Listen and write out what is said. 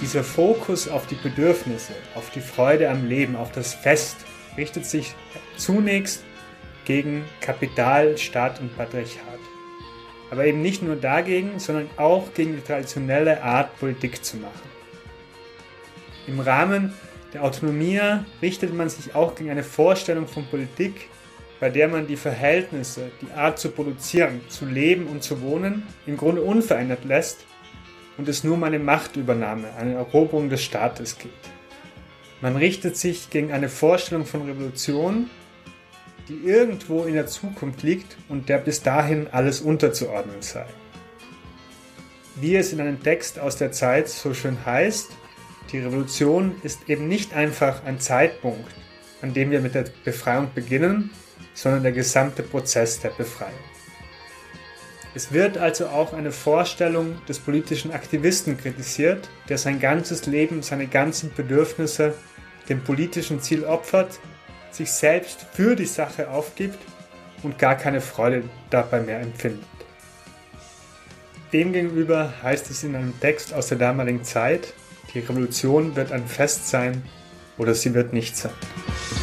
Dieser Fokus auf die Bedürfnisse, auf die Freude am Leben, auf das Fest, richtet sich zunächst gegen Kapital, Staat und Patriarchat. Aber eben nicht nur dagegen, sondern auch gegen die traditionelle Art, Politik zu machen. Im Rahmen der Autonomie richtet man sich auch gegen eine Vorstellung von Politik, bei der man die Verhältnisse, die Art zu produzieren, zu leben und zu wohnen im Grunde unverändert lässt und es nur um eine Machtübernahme, eine Eroberung des Staates geht. Man richtet sich gegen eine Vorstellung von Revolution, die irgendwo in der Zukunft liegt und der bis dahin alles unterzuordnen sei. Wie es in einem Text aus der Zeit so schön heißt, die Revolution ist eben nicht einfach ein Zeitpunkt, an dem wir mit der Befreiung beginnen, sondern der gesamte Prozess der Befreiung. Es wird also auch eine Vorstellung des politischen Aktivisten kritisiert, der sein ganzes Leben, seine ganzen Bedürfnisse dem politischen Ziel opfert, sich selbst für die Sache aufgibt und gar keine Freude dabei mehr empfindet. Demgegenüber heißt es in einem Text aus der damaligen Zeit, die Revolution wird ein Fest sein oder sie wird nicht sein.